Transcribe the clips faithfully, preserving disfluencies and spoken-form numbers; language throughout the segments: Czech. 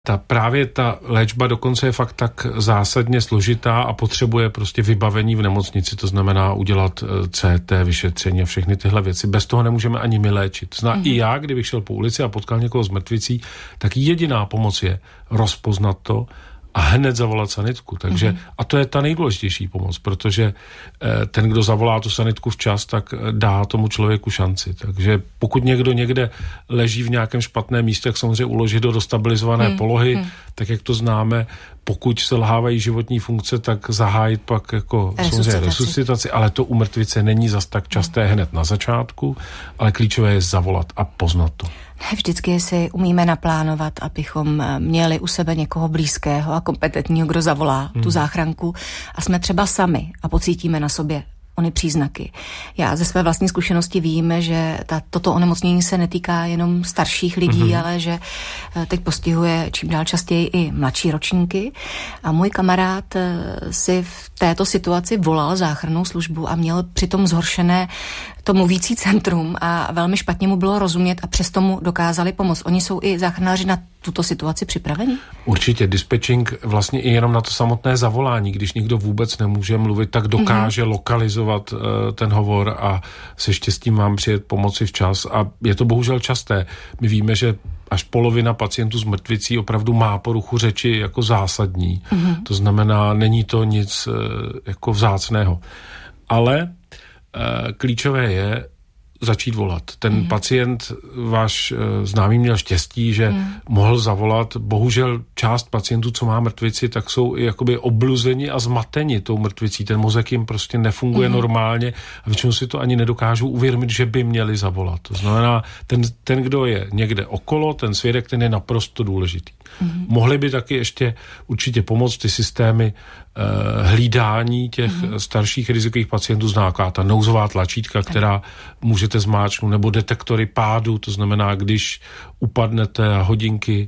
Ta právě ta léčba dokonce je fakt tak zásadně složitá a potřebuje prostě vybavení v nemocnici, to znamená udělat C T, vyšetření a všechny tyhle věci. Bez toho nemůžeme ani my léčit. Zná mm-hmm. i já, kdybych šel po ulici a potkal někoho s mrtvicí, tak jediná pomoc je rozpoznat to a hned zavolat sanitku. Takže, mm-hmm. a to je ta nejdůležitější pomoc, protože ten, kdo zavolá tu sanitku včas, tak dá tomu člověku šanci. Takže pokud někdo někde leží v nějakém špatném místě, tak samozřejmě uložit do dostabilizované mm-hmm. polohy, mm-hmm. tak jak to známe, pokud selhávají životní funkce, tak zahájit pak jako resuscitaci, resuscitaci ale to u mrtvice není zas tak časté mm. hned na začátku, ale klíčové je zavolat a poznat to. Ne vždycky si umíme naplánovat, abychom měli u sebe někoho blízkého a kompetentního, kdo zavolá hmm. tu záchranku a jsme třeba sami a pocítíme na sobě ony příznaky. Já ze své vlastní zkušenosti vím, že ta, toto onemocnění se netýká jenom starších lidí, mm-hmm. ale že teď postihuje čím dál častěji i mladší ročníky. A můj kamarád si v této situaci volal záchrannou službu a měl přitom zhoršené to mluvící centrum a velmi špatně mu bylo rozumět a přesto mu dokázali pomoct. Oni jsou i záchranáři na tuto situaci připraveni? Určitě. Dispatching vlastně i jenom na to samotné zavolání, když někdo vůbec nemůže mluvit, tak dokáže mm-hmm. lokalizovat uh, ten hovor a se štěstím vám přijet pomoci včas. A je to bohužel časté. My víme, že až polovina pacientů s mrtvicí opravdu má poruchu řeči jako zásadní. Mm-hmm. To znamená, není to nic uh, jako vzácného. Ale uh, klíčové je začít volat. Ten mm. pacient, váš e, známý, měl štěstí, že mm. mohl zavolat. Bohužel část pacientů, co má mrtvici, tak jsou i jakoby obluzeni a zmateni tou mrtvicí. Ten mozek jim prostě nefunguje mm. normálně a většinou si to ani nedokážou uvědomit, že by měli zavolat. To znamená, ten, ten, kdo je někde okolo, ten svědek, ten je naprosto důležitý. Mm. Mohli by taky ještě určitě pomoct ty systémy e, hlídání těch mm. starších rizikových pacientů, znáká ta nouzová tlačítka, která můžete zmáčknout, nebo detektory pádu, to znamená, když upadnete a hodinky,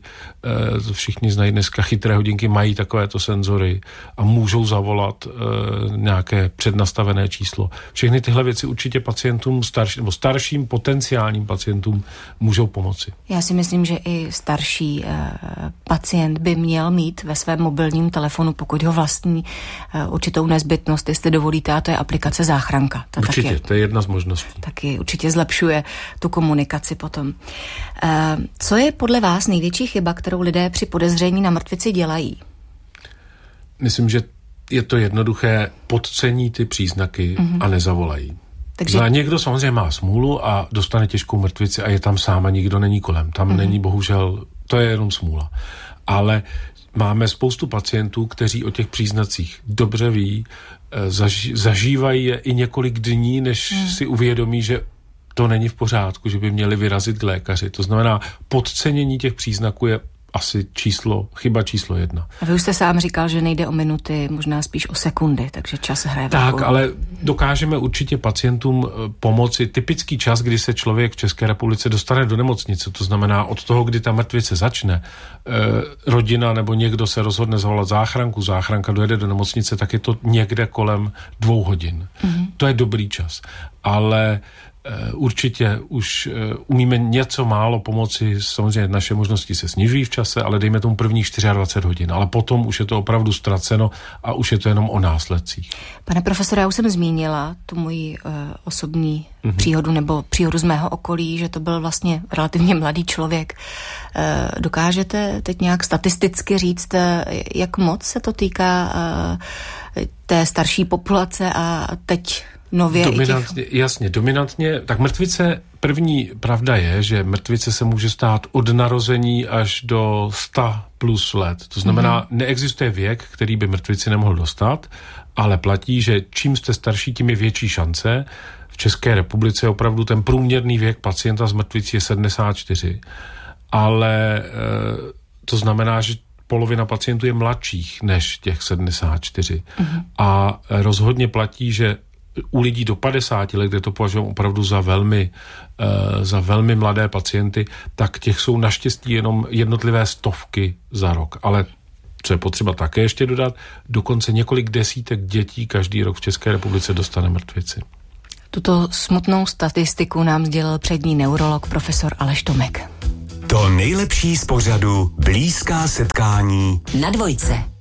e, všichni znají dneska chytré hodinky, mají takovéto senzory a můžou zavolat e, nějaké přednastavené číslo. Všechny tyhle věci určitě pacientům starší, nebo starším potenciálním pacientům můžou pomoci. Já si myslím, že i starší e, pacient by měl mít ve svém mobilním telefonu, pokud ho vlastní, e, určitou nezbytnost, jestli dovolíte, a to je aplikace Záchranka. Ta určitě, taky, to je jedna z možností. Taky určitě zlepšuje tu komunikaci potom. E, co je podle vás největší chyba, kterou lidé při podezření na mrtvici dělají? Myslím, že je to jednoduché, podcení ty příznaky mm-hmm. a nezavolají. Takže... No a někdo samozřejmě má smůlu a dostane těžkou mrtvici a je tam sám a nikdo není kolem. Tam mm-hmm. není bohužel, to je jenom smůla. Ale máme spoustu pacientů, kteří o těch příznacích dobře ví, zaži- zažívají je i několik dní, než mm. si uvědomí, že to není v pořádku, že by měli vyrazit k lékaři. To znamená, podcenění těch příznaků je asi číslo, chyba číslo jedna. A vy už jste sám říkal, že nejde o minuty, možná spíš o sekundy, takže čas hraje tak, velkou. Ale dokážeme určitě pacientům pomoci. Typický čas, kdy se člověk v České republice dostane do nemocnice, to znamená od toho, kdy ta mrtvice začne, eh, rodina nebo někdo se rozhodne zavolat záchranku, záchranka dojede do nemocnice, tak je to někde kolem dvou hodin. Mm-hmm. To je dobrý čas. Ale určitě už umíme něco málo pomoci, samozřejmě naše možnosti se snižují v čase, ale dejme tomu prvních dvacet čtyři hodin, ale potom už je to opravdu ztraceno a už je to jenom o následcích. Pane profesore, já už jsem zmínila tu moji uh, osobní mm-hmm. příhodu nebo příhodu z mého okolí, že to byl vlastně relativně mladý člověk. Uh, dokážete teď nějak statisticky říct, uh, jak moc se to týká uh, té starší populace a teď nově dominantně, těch... Jasně, dominantně. Tak mrtvice, první pravda je, že mrtvice se může stát od narození až do sto plus let. To znamená, mm-hmm. neexistuje věk, který by mrtvici nemohl dostat, ale platí, že čím jste starší, tím je větší šance. V České republice opravdu ten průměrný věk pacienta s mrtvicí je sedmdesát čtyři. Ale e, to znamená, že polovina pacientů je mladších než těch sedmdesát čtyři. Mm-hmm. A rozhodně platí, že u lidí do padesáti let, kde to považujeme opravdu za velmi, uh, za velmi mladé pacienty, tak těch jsou naštěstí jenom jednotlivé stovky za rok. Ale co je potřeba také ještě dodat, dokonce několik desítek dětí každý rok v České republice dostane mrtvici. Tuto smutnou statistiku nám sdělil přední neurolog profesor Aleš Tomek. To nejlepší z pořadu Blízká setkání na Dvojce.